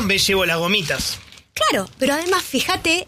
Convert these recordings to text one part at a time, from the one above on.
menos me llevo las gomitas. Claro, pero además fíjate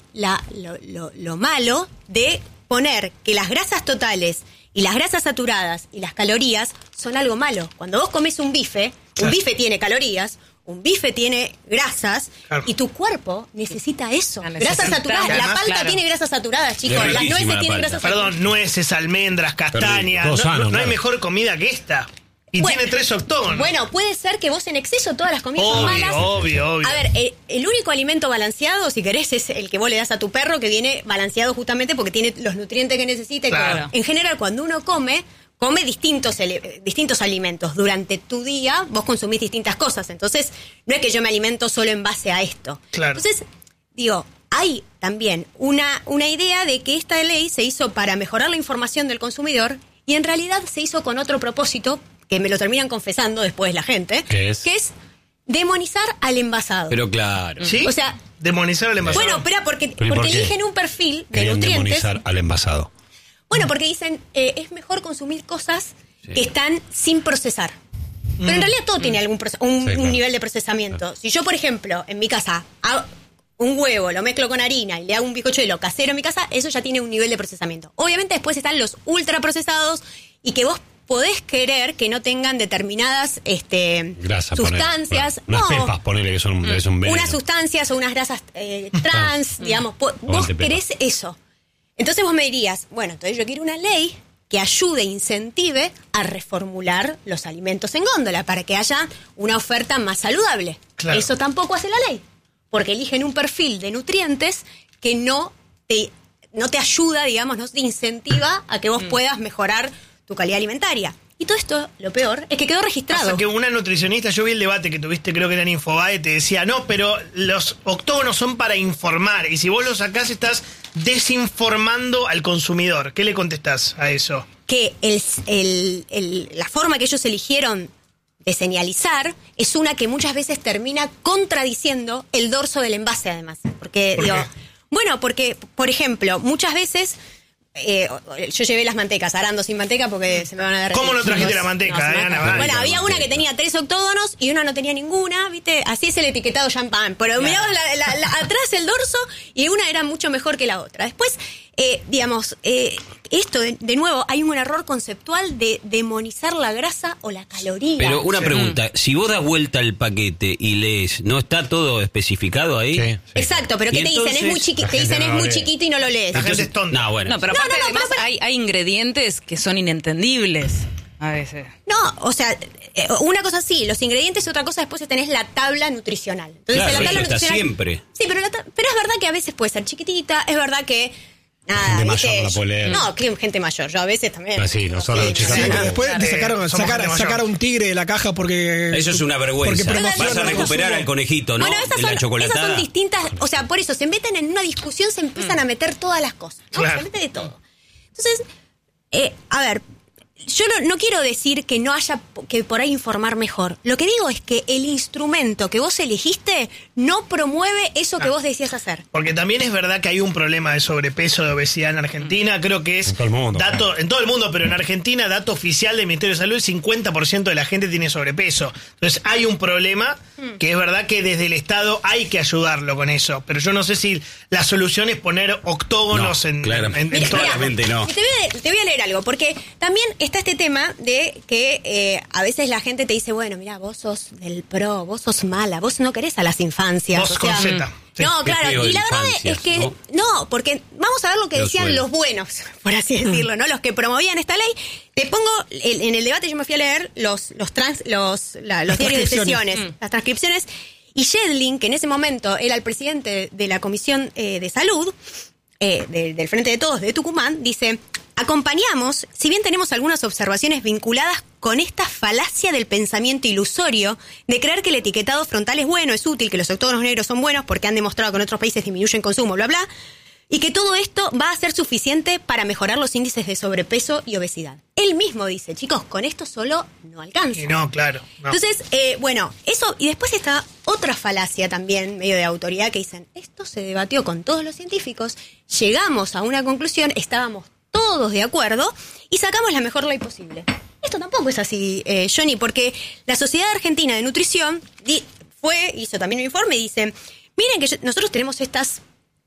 lo malo de poner que las grasas totales y las grasas saturadas y las calorías son algo malo. Cuando vos comes un bife tiene calorías, un bife tiene grasas, y tu cuerpo necesita eso. Grasas saturadas. La palta tiene grasas saturadas, chicos. Las nueces tienen grasas saturadas. Perdón, nueces, almendras, castañas. No hay mejor comida que esta. Y tiene 3 octógonos. Bueno, puede ser que vos en exceso todas las comidas son malas. Obvio. A ver, el único alimento balanceado, si querés, es el que vos le das a tu perro, que viene balanceado justamente porque tiene los nutrientes que necesita. Claro. En general, cuando uno come distintos alimentos. Durante tu día vos consumís distintas cosas. Entonces, no es que yo me alimento solo en base a esto. Claro. Entonces, digo, hay también una idea de que esta ley se hizo para mejorar la información del consumidor y en realidad se hizo con otro propósito, que me lo terminan confesando después la gente, que es demonizar al envasado. Pero claro. ¿Sí? O sea, demonizar al envasado. Bueno, espera, porque eligen un perfil de Querían nutrientes. demonizar al envasado. Bueno, porque dicen, es mejor consumir cosas que están sin procesar. Pero en realidad todo tiene un nivel de procesamiento. Si yo, por ejemplo, en mi casa hago un huevo, lo mezclo con harina y le hago un bizcochuelo casero en mi casa, eso ya tiene un nivel de procesamiento. Obviamente después están los ultraprocesados y que vos podés querer que no tengan determinadas grasas, sustancias. Unas pepas, ponele que son un veneno. Unas sustancias o unas grasas trans, digamos. Vos querés eso. Entonces vos me dirías, bueno, entonces yo quiero una ley que ayude, incentive a reformular los alimentos en góndola para que haya una oferta más saludable. Claro. Eso tampoco hace la ley, porque eligen un perfil de nutrientes que no te ayuda, digamos, no te incentiva a que vos puedas mejorar tu calidad alimentaria. Y todo esto, lo peor, es que quedó registrado. Pasa que una nutricionista, yo vi el debate que tuviste, creo que era en Infobae, te decía, no, pero los octógonos son para informar, y si vos los sacás estás desinformando al consumidor. ¿Qué le contestás a eso? Que la forma que ellos eligieron de señalizar es una que muchas veces termina contradiciendo el dorso del envase, además. Porque, porque, por ejemplo, muchas veces yo llevé las mantecas, arando sin manteca porque se me van a derretir. ¿Cómo no trajiste la manteca, Ana? Bueno, había una que tenía 3 octógonos y una no tenía ninguna, ¿viste? Así es el etiquetado champán. Pero mirabas atrás el dorso y una era mucho mejor que la otra. Después, esto, de nuevo, hay un error conceptual de demonizar la grasa o la caloría. Pero una pregunta, si vos das vuelta el paquete y lees, ¿no está todo especificado ahí? Sí. Exacto, pero ¿qué te dicen? Es muy chiquito. Te dicen es muy chiquito y no lo lees. La gente es tonta. No, bueno. No, pero aparte además hay ingredientes que son inentendibles a veces. No, o sea, una cosa sí, los ingredientes y otra cosa después tenés la tabla nutricional. Entonces, Claro, la tabla eso está nutricional siempre. Sí, pero es verdad que a veces puede ser chiquitita, es verdad que nada, Gente mayor no la puede leer. No, que gente mayor, yo a veces también. Sí, no solo los chicos. Sí, pero después somos gente mayor. sacar a un tigre de la caja porque... Eso es una vergüenza. porque Vas a promociona recuperar al conejito, ¿no? Bueno, De la esas chocolatada. son distintas, o sea, por eso se meten en una discusión, se empiezan a meter todas las cosas, ¿no? Claro. Se mete de todo. Entonces, a ver, yo no quiero decir que no haya que por ahí informar mejor. Lo que digo es que el instrumento que vos elegiste no promueve eso que vos decías hacer. Porque también es verdad que hay un problema de sobrepeso, de obesidad en Argentina. Creo que es En todo el mundo. en todo el mundo, pero en Argentina, dato oficial del Ministerio de Salud, el 50% de la gente tiene sobrepeso. Entonces hay un problema que es verdad que desde el Estado hay que ayudarlo con eso. Pero yo no sé si la solución es poner octógonos en toda la Claramente no. Te voy a leer algo, porque también está este tema de que a veces la gente te dice, bueno, mira, vos sos del PRO, vos sos mala, vos no querés a las infancias. Vos con Z. Sí. No, Qué claro, feo y la verdad infancias, es que ¿no? porque vamos a ver lo que Los decían suelos. los buenos, por así decirlo, ¿no? Los que promovían esta ley. Te pongo, en el debate yo me fui a leer los diarios de sesiones, las transcripciones, y Yedlin, que en ese momento era el presidente de la Comisión de Salud, del Frente de Todos de Tucumán, dice: acompañamos, si bien tenemos algunas observaciones vinculadas con esta falacia del pensamiento ilusorio de creer que el etiquetado frontal es bueno, es útil, que los octógonos negros son buenos porque han demostrado que en otros países disminuyen consumo, bla, bla, y que todo esto va a ser suficiente para mejorar los índices de sobrepeso y obesidad. Él mismo dice, chicos, con esto solo no alcanza. Y no, claro. No. Entonces, eso, y después está otra falacia también, medio de autoridad, que dicen, esto se debatió con todos los científicos, llegamos a una conclusión, estábamos todos de acuerdo y sacamos la mejor ley posible. Esto tampoco es así, Johnny, porque la Sociedad Argentina de Nutrición hizo también un informe y dice, miren que nosotros tenemos estas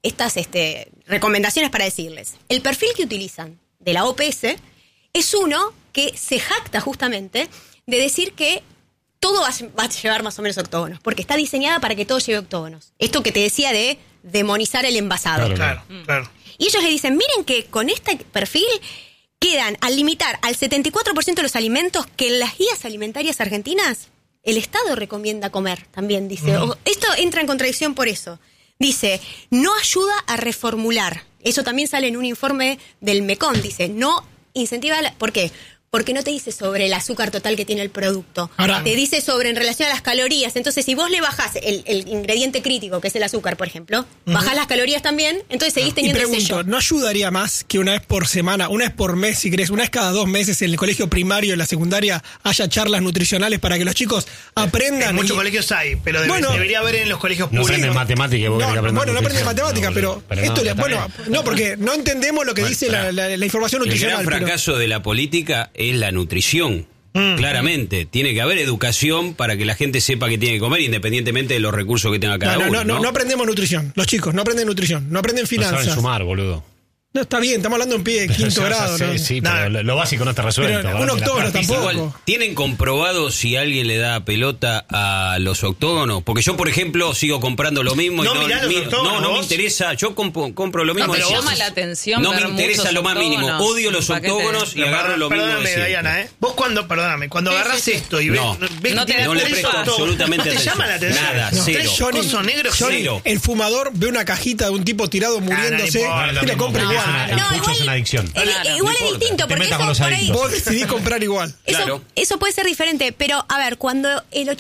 recomendaciones para decirles. El perfil que utilizan de la OPS es uno que se jacta justamente de decir que todo va a llevar más o menos octógonos, porque está diseñada para que todo lleve octógonos. Esto que te decía de demonizar el envasado. Claro. Y ellos le dicen, miren que con este perfil quedan, al limitar al 74% de los alimentos que en las guías alimentarias argentinas el Estado recomienda comer, también dice. Esto entra en contradicción por eso. Dice, no ayuda a reformular. Eso también sale en un informe del MECON. Dice, no incentiva... ¿Por qué? Porque no te dice sobre el azúcar total que tiene el producto. Ahora, te dice sobre en relación a las calorías. Entonces, si vos le bajás el ingrediente crítico, que es el azúcar, por ejemplo, bajás las calorías también, entonces seguís y teniendo ese pregunto, sello. ¿no ayudaría más que una vez por semana, una vez por mes, si querés, una vez cada 2 meses en el colegio primario, en la secundaria, haya charlas nutricionales para que los chicos aprendan? En muchos colegios hay, pero debería haber en los colegios No públicos. aprenden matemática y vos querés que aprendan no aprenden nutrición. matemática, pero esto no, no, porque no entendemos lo que dice la información El nutricional. gran fracaso de la política es la nutrición. Claramente, tiene que haber educación para que la gente sepa que tiene que comer independientemente de los recursos que tenga cada uno. No aprendemos nutrición. Los chicos no aprenden nutrición, no aprenden No finanzas. saben sumar, boludo. No, está bien, estamos hablando de un pie de quinto grado, ¿no? Sí, pero lo básico no está resuelto. Pero ¿verdad? un Que la octógono práctica- tampoco. Igual, ¿tienen comprobado si alguien le da pelota a los octógonos? Porque yo, por ejemplo, sigo comprando lo mismo. No y mirás los octógonos, no me vos. interesa. Yo compro lo mismo. No, pero de llama esos. la atención No me ver interesa muchos lo más mínimo. octógonos Odio los en paquete. octógonos y Pero agarro lo mismo de Perdóname, siempre. Diana, vos cuando agarrás esto y ves, No. ves No que te tiene das No le tres presto cuenta. octógonos, absolutamente ¿no te atención. llama la atención? Nada, No. cero. Tres cosos negros, Cero. El fumador ve una cajita de un tipo tirado muriéndose importa, y lo compra no, igual. El No, pucho igual- es una adicción. Claro, igual no es importa. distinto, Te porque metas eso con los por ahí... adictos. Vos decidís comprar igual. Claro. Eso puede ser diferente, pero a ver, cuando el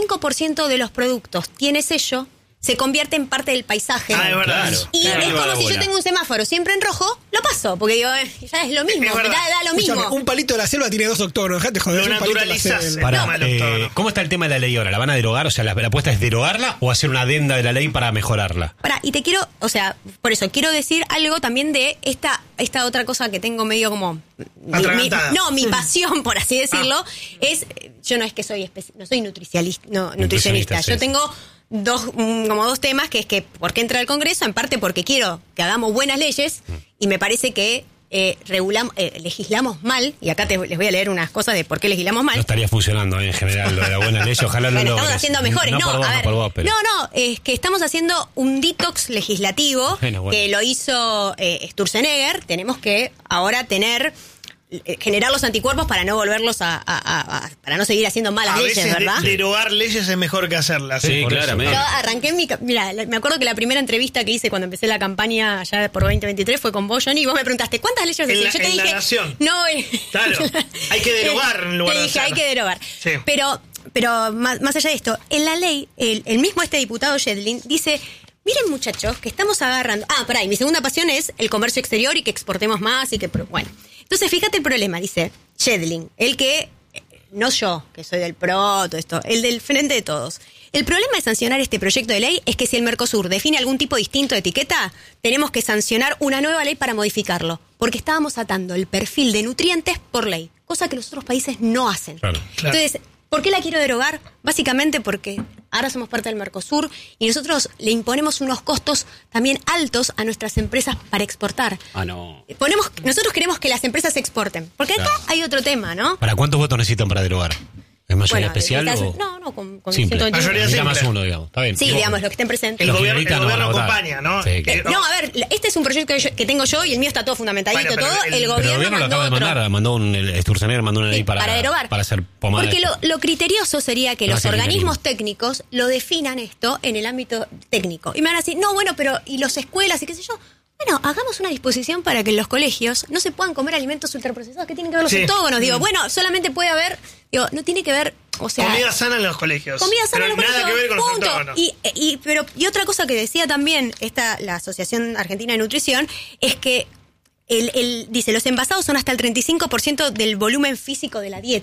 85% de los productos tiene sello, se convierte en parte del paisaje. Ah, es verdad. Claro. Y Claro. es como si yo Bola. tengo un semáforo siempre en rojo, lo paso, porque digo, ya es lo mismo, Es verdad. da lo mismo. Escuchame, un palito de la selva tiene 2 octógonos, dejate joder. Lo es un palito de la naturalizás. selva. Pará, Toma el octógono. ¿cómo está el tema de la ley ahora? ¿La van a derogar? O sea, ¿la apuesta es derogarla o hacer una adenda de la ley para mejorarla? Y te quiero, por eso, quiero decir algo también de esta otra cosa que tengo medio como... Atragantada. mi pasión, por así decirlo, es... Yo no es que no soy nutricionista. Sí, Yo tengo como dos temas, que es que por qué entra al Congreso, en parte porque quiero que hagamos buenas leyes, y me parece que legislamos mal, y acá les voy a leer unas cosas de por qué legislamos mal. No estaría funcionando en general lo de la buena ley, ojalá lo Bueno, logres. estamos haciendo mejores. No, por vos, a no ver. por vos, pero... No, es que estamos haciendo un detox legislativo Bueno. que lo hizo Sturzenegger. Tenemos que ahora generar los anticuerpos para no volverlos para no seguir haciendo malas A leyes, veces ¿verdad? derogar leyes es mejor que hacerlas. Sí, por eso. claramente. Yo arranqué mira, me acuerdo que la primera entrevista que hice cuando empecé la campaña allá por 2023 fue con vos, Johnny, y vos me preguntaste, ¿cuántas leyes En decís? la- Yo te en la dije, Nación. no, Claro, hay que derogar en lugar te de dije, hacer. hay que derogar. Sí. Pero más allá de esto, en la ley, el mismo diputado Yedlin dice, miren muchachos, que estamos agarrando... y mi segunda pasión es el comercio exterior y que exportemos más y que... Bueno, entonces fíjate el problema, dice Yedlin, el que... No yo, que soy del PRO, todo esto, el del frente de todos. El problema de sancionar este proyecto de ley es que si el Mercosur define algún tipo distinto de etiqueta, tenemos que sancionar una nueva ley para modificarlo, porque estábamos atando el perfil de nutrientes por ley, cosa que los otros países no hacen. Claro. Entonces, ¿por qué la quiero derogar? Básicamente porque ahora somos parte del Mercosur y nosotros le imponemos unos costos también altos a nuestras empresas para exportar. No. Nosotros queremos que las empresas exporten, porque acá Claro. hay otro tema, ¿no? ¿Para cuántos votos necesitan para derogar? ¿Es mayoría especial o...? No, con Simple. 121. Mayoría Necesita más simple. uno, digamos. Está bien. Sí, digamos, los que estén presentes. El Los gobierno, finalistas no van a votar. acompaña, ¿no? Sí, claro. No, a ver, este es un proyecto que tengo yo y el mío está todo fundamentadito, Bueno, pero todo. el- El pero Pero el gobierno gobierno lo mandó acaba de otro. mandar, Sturzenegger mandó una ley Sí, para derogar. para hacer pomada. Porque esto. lo criterioso sería que No, los que organismos criterialismo. técnicos lo definan esto en el ámbito técnico. Y me van a decir, no, bueno, pero ¿y las escuelas y qué sé yo? Bueno, hagamos una disposición para que en los colegios no se puedan comer alimentos ultraprocesados. ¿Qué tienen que ver los Sí. octógonos? Digo, bueno, solamente puede haber, no tiene que ver, o sea... Comida sana en los colegios. Comida sana pero en los nada colegios, que ver con los punto. octógonos. Y otra cosa que decía también la Asociación Argentina de Nutrición es que dice, los envasados son hasta el 35% del volumen físico de la dieta.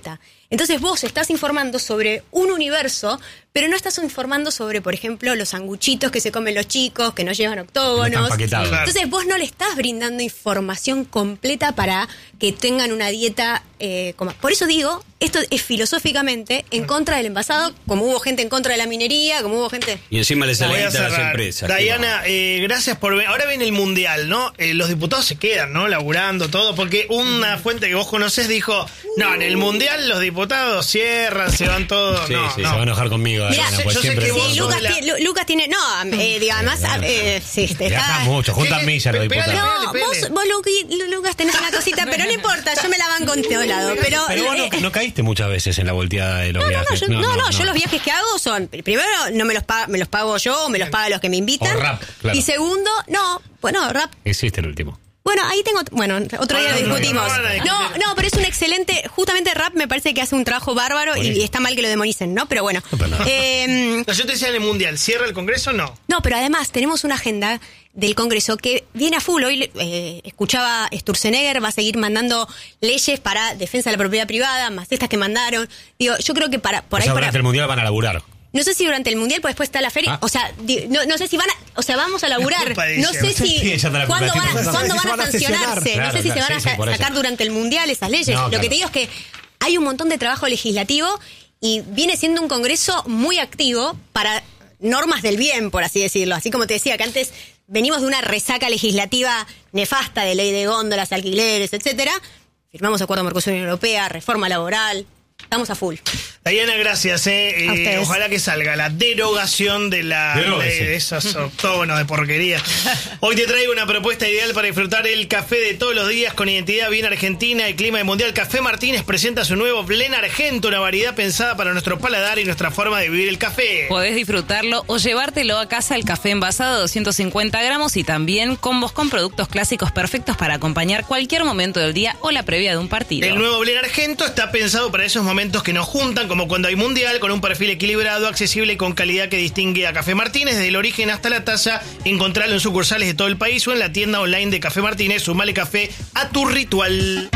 Entonces vos estás informando sobre un universo, pero no estás informando sobre, por ejemplo, los sanguchitos que se comen los chicos, que no llevan octógonos. Entonces vos no le estás brindando información completa para que tengan una dieta por eso digo, esto es filosóficamente en contra del envasado, como hubo gente en contra de la minería, como hubo gente... Y encima les alenta a las empresas. Diana, gracias por ver. Ahora viene el Mundial, ¿no? Los diputados se quedan, ¿no? Laburando todo, porque una fuente que vos conocés dijo, no, en el Mundial los diputados cierran, se van todos. Sí, no, sí, no. se va a enojar conmigo. Mirá, Diana, pues yo sé siempre que vos Sí, Lucas tiene... No, además... sí, viajas mucho, juntan millas los diputados. No, vos Lucas, tenés una cosita, pero no importa, yo me la banco en todo lado. Pero vos no caíste muchas veces en la volteada de los viajes. Yo los viajes que hago son, primero, no me los pago yo, o me los pagan los que me invitan. O rap, claro. Y segundo, rap. Hiciste el último. Bueno, ahí tengo... Bueno, otro día discutimos. No, pero es un excelente... Justamente Rap me parece que hace un trabajo bárbaro y está mal que lo demonicen, ¿no? Pero bueno. Yo te decía en el Mundial, ¿cierra el Congreso o no? No, pero además tenemos una agenda del Congreso que viene a full. Hoy escuchaba Sturzenegger, va a seguir mandando leyes para defensa de la propiedad privada, más estas que mandaron. Digo, yo creo que durante el Mundial van a laburar. No sé si durante el Mundial, pues después está la feria. O sea, no sé si van a... O sea, vamos a laburar. No sé si... ¿Cuándo van a sancionarse? Claro, no sé si se van a sacar durante el Mundial esas leyes. Lo que te digo es que hay un montón de trabajo legislativo y viene siendo un Congreso muy activo para normas del bien, por así decirlo. Así como te decía, que antes venimos de una resaca legislativa nefasta de ley de góndolas, alquileres, etcétera. Firmamos acuerdo con Mercosur, Unión Europea, reforma laboral... Estamos a full. Diana, gracias. Ojalá que salga la derogación de esos octógonos de porquería. Hoy te traigo una propuesta ideal para disfrutar el café de todos los días con identidad bien argentina y clima de mundial. Café Martínez presenta su nuevo Blend Argento, una variedad pensada para nuestro paladar y nuestra forma de vivir el café. Podés disfrutarlo o llevártelo a casa, el café envasado de 250 gramos y también combos con productos clásicos perfectos para acompañar cualquier momento del día o la previa de un partido. El nuevo Blend Argento está pensado para esos momentos que nos juntan, como cuando hay mundial, con un perfil equilibrado, accesible y con calidad que distingue a Café Martínez desde el origen hasta la taza. Encontralo en sucursales de todo el país o en la tienda online de Café Martínez. Sumale café a tu ritual.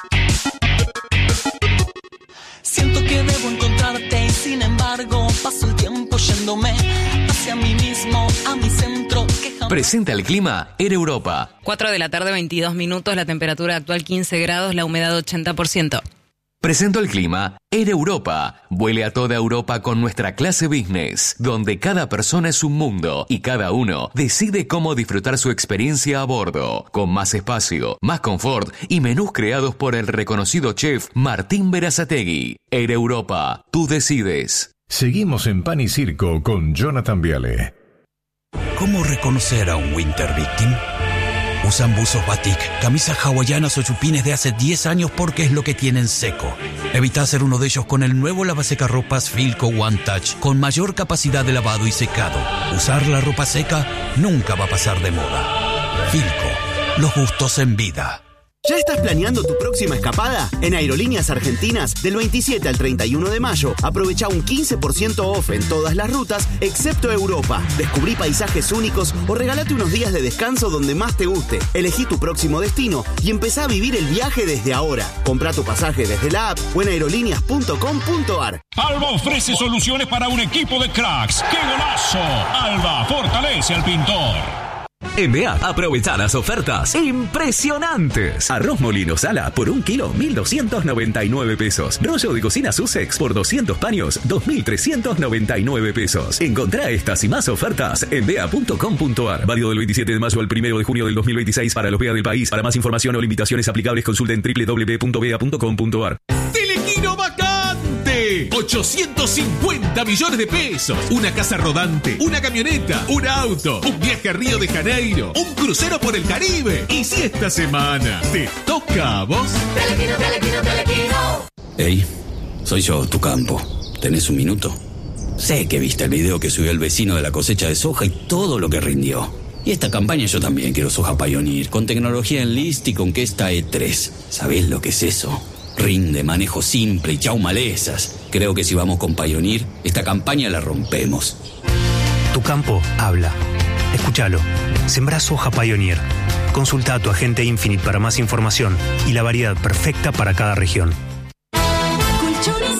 Siento que debo encontrarte y sin embargo paso el tiempo yéndome hacia mí mismo, a mi centro. Presenta el clima Air Europa. 4 de la tarde, 22 minutos, la temperatura actual 15 grados, la humedad 80%. Presento el clima Air Europa. Vuele a toda Europa con nuestra clase business, donde cada persona es un mundo y cada uno decide cómo disfrutar su experiencia a bordo, con más espacio, más confort y menús creados por el reconocido chef Martín Berazategui. Air Europa, tú decides. Seguimos en Pan y Circo con Jonathan Viale. ¿Cómo reconocer a un winter victim? Usan buzos batik, camisas hawaianas o chupines de hace 10 años porque es lo que tienen seco. Evita hacer uno de ellos con el nuevo lavasecarropas Filco One Touch con mayor capacidad de lavado y secado. Usar la ropa seca nunca va a pasar de moda. Filco, los gustos en vida. ¿Ya estás planeando tu próxima escapada? En Aerolíneas Argentinas, del 27 al 31 de mayo, aprovecha un 15% off en todas las rutas, excepto Europa. Descubrí paisajes únicos o regálate unos días de descanso donde más te guste. Elegí tu próximo destino y empezá a vivir el viaje desde ahora. Comprá tu pasaje desde la app o en aerolíneas.com.ar. Alba ofrece soluciones para un equipo de cracks. ¡Qué golazo! Alba fortalece al pintor. En BEA, aprovechá las ofertas impresionantes. Arroz Molino Sala por 1 kilo, 1.299 pesos. Rollo de cocina Sussex por 200 paños, 2.399 pesos. Encontrá estas y más ofertas en BEA.com.ar. Válido del 27 de mayo al 1 de junio del 2026 para los BEA del país. Para más información o limitaciones aplicables, consulten www.bea.com.ar. ¡Telequino vacante! 850 millones de pesos. Una casa rodante, una camioneta, un auto, un viaje a Río de Janeiro, un crucero por el Caribe. Y si esta semana te toca a vos... Telequino, Telequino, Telequino. Hey, soy yo, tu campo. ¿Tenés un minuto? Sé que viste el video que subió el vecino de la cosecha de soja y todo lo que rindió. Y esta campaña yo también quiero soja Pioneer, con tecnología Enlist y con Questa E3. ¿Sabés lo que es eso? Rinde, manejo simple y chau malezas. Creo que si vamos con Pioneer, esta campaña la rompemos. Tu campo habla. Escúchalo. Sembrá soja Pioneer. Consulta a tu agente Infinite para más información y la variedad perfecta para cada región. Colchones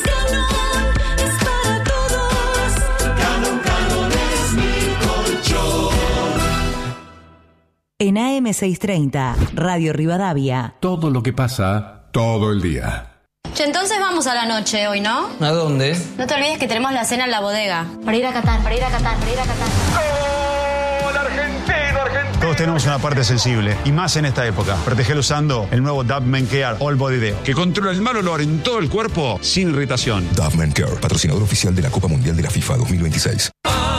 En AM630, Radio Rivadavia. Todo lo que pasa, todo el día. Che, entonces vamos a la noche hoy, ¿no? ¿A dónde? No te olvides que tenemos la cena en la bodega. Para ir a Qatar. ¡Gol argentino, argentino! Todos tenemos una parte sensible, y más en esta época. Protegelo usando el nuevo Dove Men Care All Body Deo, que controla el mal olor en todo el cuerpo sin irritación. Dove Men Care, patrocinador oficial de la Copa Mundial de la FIFA 2026.